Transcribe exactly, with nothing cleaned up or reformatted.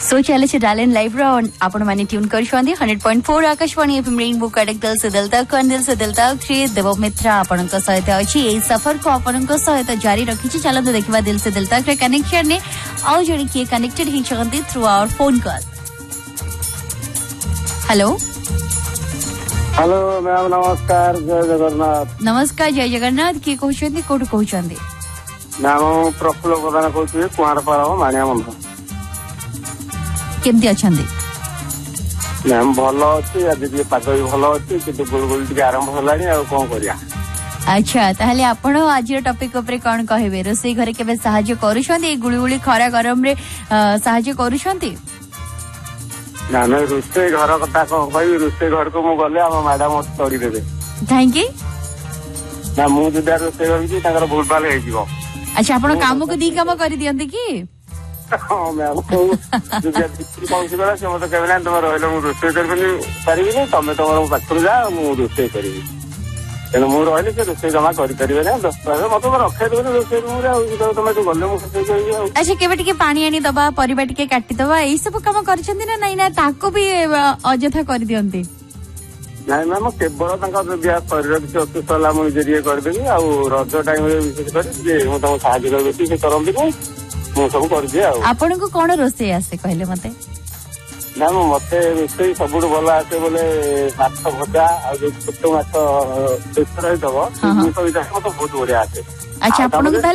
सो चले Dalén live रो आपण माने tune करछोंदी hundred point four Akashvani FM rainbow Cuttack दिल से दिल तक दिल से दिल तक श्री देवमित्र आपण को सहित अछि ए सफर को आपण को सहित जारी रखिछि। चलंतु देखिबा दिल से दिल तक रे कनेक्शन ने आ जणी के कनेक्टेड हि छथि through our phone call. Hello hello ma'am नमस्कार जय जगन्नाथ। नमस्कार जय जगन्नाथ के कहउछथि कोठ कहउछथि नाम प्रफुल्ल प्रधान कहउछि कुहारपाड़ा मानिया मंडल। केमती अछंदी मैम भलो अछि आज जे पाग भी भलो अछि किंतु गुलगुल टिके आरंभ होलानी आ कोन करिया। अच्छा ताहले आपण आज टॉपिक ऊपर कोन कहबे रोसई घरे केबे सहाय्य करूछंती गुळुगुळी खरा गरम रे सहाय्य करूछंती ना ना रोसई घर कथा को कहबी रोसई घर को मु गले हम मैडम तोड़ी देबे थैंक यू ना मु जदा रोसई घर की ताकर भूल भाल हे जीवो। अच्छा आपण काम को दी काम करि दियंती की हां मैम को जदा कौन सी बेला से मत कहबे तुम रहलो मु रोसई करबनी पारिबी तमे तमरो पाखर जा मु रोसई करबी तेणु मु रहले से रोसई जमा करि परिबे ना दस मत रखे देबे रोसई रूम रे आ तमे तो गले मु रोसई करबी। अच्छा केबे टिके पानी आनी दबा परिबा टिके काटी दबा एई सब काम करछंती ना नहीं ना ताको भी अजथा कर दियंती नहीं मैम केवल शरीर किसी असुस्थ है मुझे ये करदेवी आ रज टाइम विशेष कर तुम साहय करती से करती मुझे सब कर आपन को कौन रोसे आसे कहले मते मैम मत रोसे सब भल आसे बोले माछ भजा आ छोट माछ बेसर मत बहुत बढ़िया आसे। अच्छा